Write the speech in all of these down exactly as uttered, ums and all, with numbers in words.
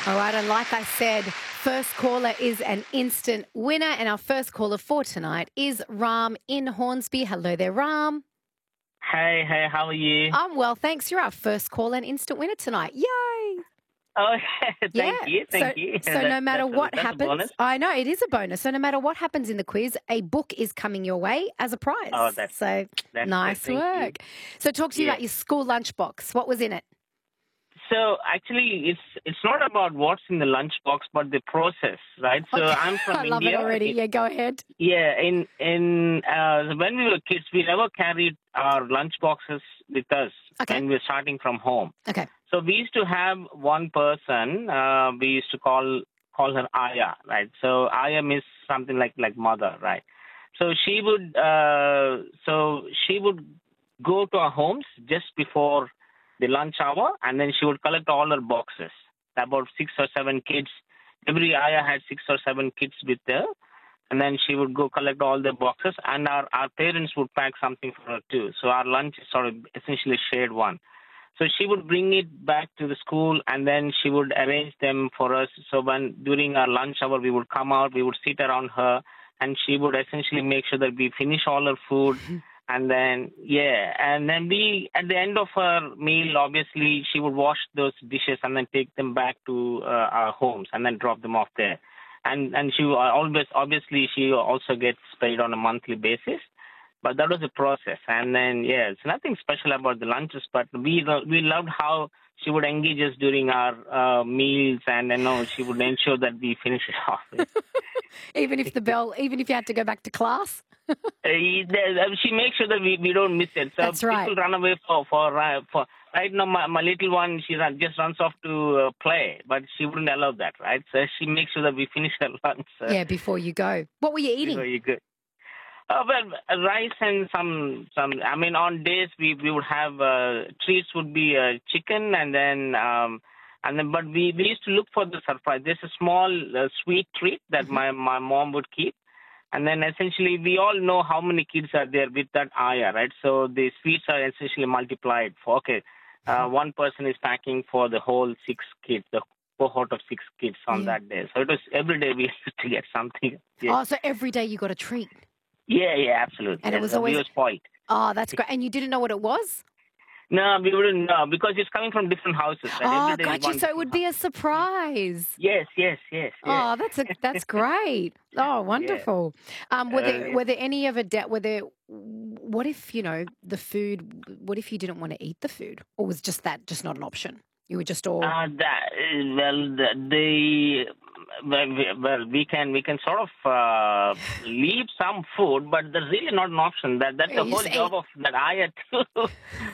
All right, and like I said, first caller is an instant winner, and our first caller for tonight is Ram in Hornsby. Hello there, Ram. Hey, hey, how are you? I'm well, thanks. You're our first caller and instant winner tonight. Yay! Oh, thank Yeah. you, thank so, you. So That- no matter that's a- what that's a happens, bonus. I know it is a bonus. So no matter what happens in the quiz, a book is coming your way as a prize. Oh, that's- so that's nice good, thank you. work. So talk to you Yeah. about your school lunchbox. What was in it? So actually, it's it's not about what's in the lunchbox, but the process, right? So Okay. I'm from I love India. it already. Yeah, go ahead. Yeah, in in uh, when we were kids, we never carried our lunchboxes with us Okay. when we were starting from home. Okay. So we used to have one person. Uh, we used to call call her Aya, right? So Aya means something like like mother, right? So she would uh, so she would go to our homes just before the lunch hour, and then she would collect all her boxes. About six or seven kids. Every Aya had six or seven kids with her, and then she would go collect all the boxes, and our, our parents would pack something for her too. So our lunch is sort of essentially shared one. So she would bring it back to the school, and then she would arrange them for us. So when during our lunch hour, we would come out, we would sit around her, and she would essentially make sure that we finish all her food. And then, yeah, and then we, at the end of her meal, obviously, she would wash those dishes and then take them back to uh, our homes and then drop them off there. And and she always, obviously, she also gets paid on a monthly basis. But that was the process. And then, yeah, it's nothing special about the lunches, but we we loved how she would engage us during our uh, meals, and you know, she would ensure that we finish it off. Even if the bell, even if you had to go back to class? Uh, she makes sure that we, we don't miss it. So That's right. people run away for for uh, for right now. My, my little one, she run, just runs off to uh, play, but she wouldn't allow that, right? So she makes sure that we finish her lunch. Uh, Yeah, before you go. What were you eating? Before you go. Uh, well, rice and some some. I mean, on days we we would have uh, treats would be uh, chicken, and then um, and then but we, we used to look for the surprise. There's a small uh, sweet treat that Mm-hmm. my my mom would keep. And then essentially, we all know how many kids are there with that Aya, right? So the sweets are essentially multiplied for, okay, uh, one person is packing for the whole six kids, the cohort of six kids on Yeah. that day. So it was every day we used to get something. Yeah, Oh, so every day you got a treat. yeah, yeah, absolutely. And it Yes, was we always- were spoiled. Oh, that's great. And you didn't know what it was? No, we wouldn't know because it's coming from different houses. Right? Oh, Every day is gotcha. one So it would different be a surprise. house. Yes, yes, yes. yes. Oh, that's a that's great. Oh, wonderful. Um, were Uh, there yeah. were there any of a de- were there? What if you know the food? What if you didn't want to eat the food, or was just that just not an option? You were just all Uh, that, well, the, the well, we, well, we can we can sort of uh, leave some food, but that's really not an option. That that's the You whole just job of that I had to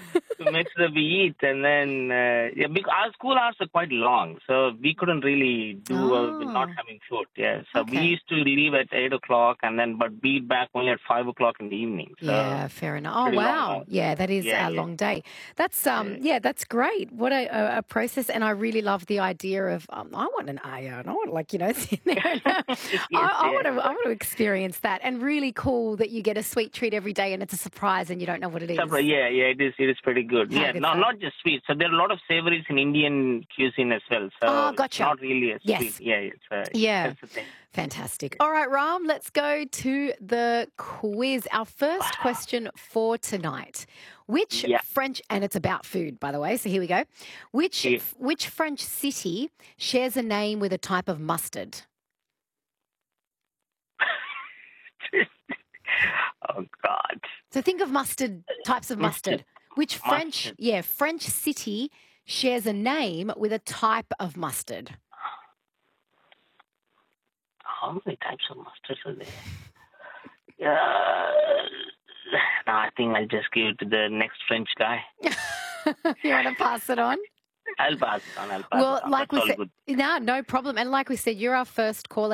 to make sure we eat, and then uh, yeah, because our school hours are quite long, so we couldn't really do uh, with not Oh. having food. Yeah, so Okay. we used to leave at eight o'clock, and then but be back only at five o'clock in the evening. So, Yeah, fair enough. Oh, pretty long wow. hours. Yeah, that is Yeah, a yeah. long day. That's um, Yeah. yeah, that's great. What a, a, a process, and I really love the idea of um, I want an Aya, and I want like you know, sit there and, uh, Yes, I, I yeah. want to, I want to experience that, and really cool that you get a sweet treat every day, and it's a surprise, and you don't know what it is. Supper, yeah, yeah, it is. It is pretty good. How yeah, good's no, that? not just sweet. So there are a lot of savories in Indian cuisine as well. So Oh, it's gotcha. not really a Yes. sweet. Yeah, it's uh, Yeah. that's the thing. Fantastic. All right, Ram, let's go to the quiz. Our first question for tonight. Which Yeah. French, and it's about food, by the way, so here we go. Which Yeah. which French city shares a name with a type of mustard? Oh God. So think of mustard, types of mustard. Mustard. Which French, Mustard. yeah, French city shares a name with a type of mustard? How many types of mustards are there? Uh, no, I think I'll just give it to the next French guy. You want to pass it on? I'll pass it on. I'll pass Well, it on. like That's we all said, good. no, no problem. And like we said, you're our first caller.